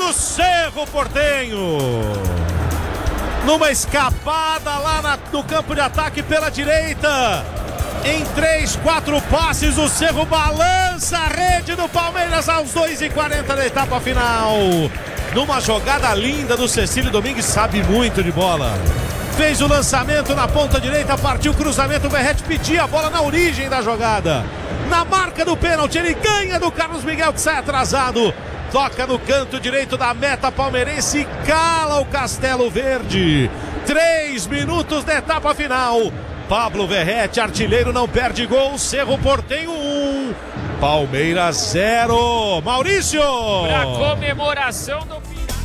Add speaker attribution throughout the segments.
Speaker 1: o Cerro Porteño. Numa escapada lá no campo de ataque pela direita. Em 3-4 passes, o Cerro balança a rede do Palmeiras aos 2:40 da etapa final. Numa jogada linda do Cecílio Domingues, sabe muito de bola. Fez o lançamento na ponta direita, partiu o cruzamento, o Verratti pedia a bola na origem da jogada. Na marca do pênalti, ele ganha do Carlos Miguel, que sai atrasado. Toca no canto direito da meta palmeirense e cala o Castelo Verde. 3 minutos da etapa final. Pablo Verratti, artilheiro, não perde gol. Cerro Porteño 1, Palmeiras 0. Maurício!
Speaker 2: Pra comemoração do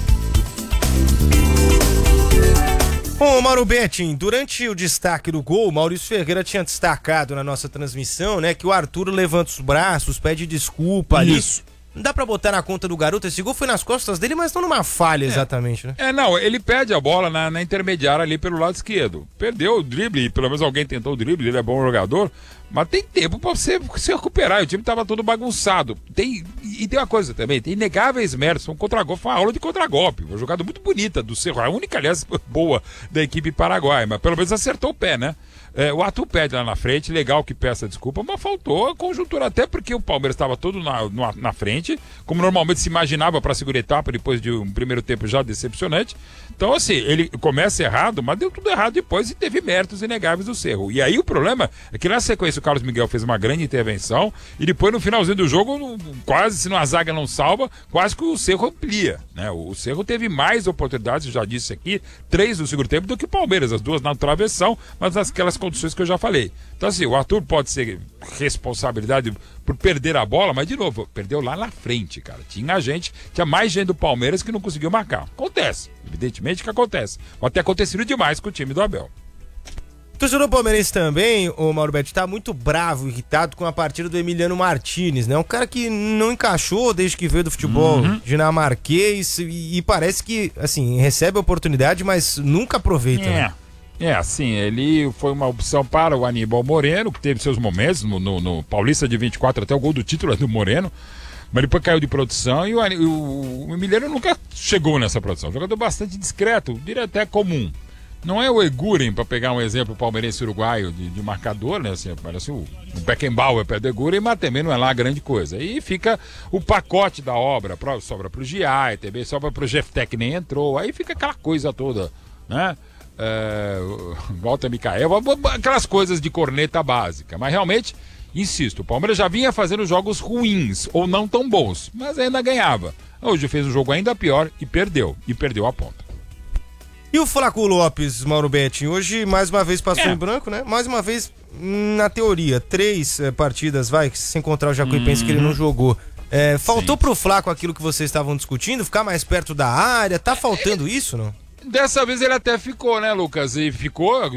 Speaker 3: Bom, Mauro Betting, durante o destaque do gol, Maurício Ferreira tinha destacado na nossa transmissão, né, que o Arthur levanta os braços, pede desculpa ali.
Speaker 1: Isso.
Speaker 3: Não dá pra botar na conta do garoto, esse gol foi nas costas dele, mas não numa falha exatamente, né?
Speaker 4: Não, ele pede a bola na intermediária ali pelo lado esquerdo. Perdeu o drible, pelo menos alguém tentou o drible, ele é bom jogador, mas tem tempo pra você se recuperar, o time tava todo bagunçado. Tem uma coisa também, tem inegáveis méritos, um contragolpe, foi uma aula de contragolpe, uma jogada muito bonita do Cerro, a única, aliás, boa da equipe paraguaia, mas pelo menos acertou o pé, né? O Arthur pede lá na frente, legal que peça desculpa, mas faltou a conjuntura, até porque o Palmeiras estava todo na frente, como normalmente se imaginava para a segunda etapa, depois de um primeiro tempo já decepcionante. Então, assim, ele começa errado, mas deu tudo errado depois e teve méritos inegáveis do Cerro. E aí o problema é que na sequência o Carlos Miguel fez uma grande intervenção e depois no finalzinho do jogo, quase, se a zaga não salva, quase que o Cerro amplia, né? O Cerro teve mais oportunidades, eu já disse aqui, 3 no segundo tempo do que o Palmeiras, as 2 na travessão, mas naquelas condições que eu já falei. Então, assim, o Arthur pode ser responsabilidade por perder a bola, mas de novo, perdeu lá na frente, cara. Tinha mais gente do Palmeiras que não conseguiu marcar. Acontece, evidentemente que acontece. Pode ter acontecido demais com o time do Abel.
Speaker 3: O torcedor palmeirense também, o Mauro Betti, tá muito bravo, irritado com a partida do Emiliano Martinez, né? Um cara que não encaixou desde que veio do futebol dinamarquês e parece que, assim, recebe a oportunidade, mas nunca aproveita, né?
Speaker 4: Assim, ele foi uma opção para o Aníbal Moreno, que teve seus momentos no Paulista de 24, até o gol do título é do Moreno, mas depois caiu de produção e o Emiliano nunca chegou nessa produção. Um jogador bastante discreto, diria até comum. Não é o Eguren, para pegar um exemplo palmeirense uruguaio de marcador, né? Assim, parece o Beckenbauer perto do Eguren, mas também não é lá grande coisa. E fica o pacote da obra, sobra pro Giai, também sobra pro Jefté, que nem entrou, aí fica aquela coisa toda, né? Walter Micael, aquelas coisas de corneta básica, mas realmente, insisto, o Palmeiras já vinha fazendo jogos ruins ou não tão bons, mas ainda ganhava. Hoje fez um jogo ainda pior e perdeu a ponta.
Speaker 3: E o Flaco Lopes, Mauro Betting, hoje mais uma vez passou em branco, né? Mais uma vez, na teoria, 3 partidas, sem contar o Jacuipense que ele não jogou. Faltou pro Flaco aquilo que vocês estavam discutindo, ficar mais perto da área, tá faltando isso, não?
Speaker 4: Dessa vez ele até ficou, né, Lucas? E ficou